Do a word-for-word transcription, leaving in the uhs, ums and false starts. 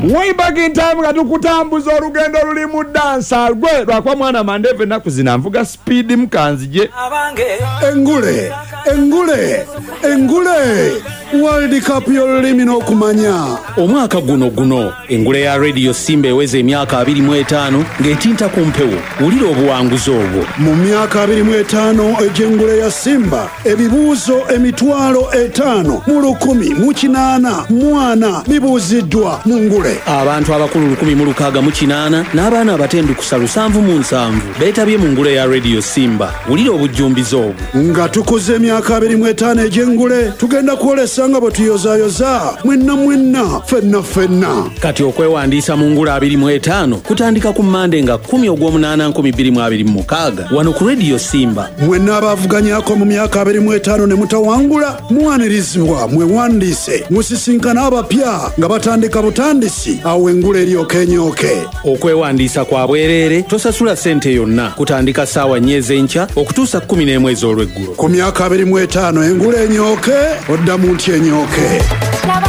way back in time nga tukutambuza olugendo luli mu dansa lwe lwakwa mwana Mandeve nakuzina nvuga speed mkanzije engule engule engule World Cup y'olulimi n'okumanya omwaka guno guno engule ya Radio Simba eweze emyaka abiri mu etaano ng'etinta ku mpewo wulira obuwanguzi obwo mu myaka abiri mu etaano egy'engule ya Simba ebibuuzo emitwalo etaano mu lukumi mu kinaana mwana bibuuziddwa mu ngule abantu abakulu lukumi mu lukaaga mu kinaana n'abaana abatendukusa lusanvu mu nsanvu beetabye mu ngule ya Radio Simba wulira obujjumbizi obwo nga tukuze emyaka abiri mu etaano egy'engule tugenda kwolesa nga bwe tuyozayoza mwenna mwenna fenna fenna kati okwewandiisa mu ngule abiri mu etaano kutandika ku Mande nga kumi ogw'omunaana nkumi bbiri mu abiri mu mukaaga wano ku Radio Simba mwenna abavuganyako mu myaka abiri mu etaano ne mutawangula muwanirizibwa mwewandiise musisinkana abapya nga batandika butandisi awo engule eryoka enyooke okwewandiisa kwa bwereere tosasula ssente yonna kutandika ssaawa nnya ez'enkya okutuusa kumi n'emu ez'olweggulo ku myaka abiri mu etaano engule enyooke oddamu nti enyooke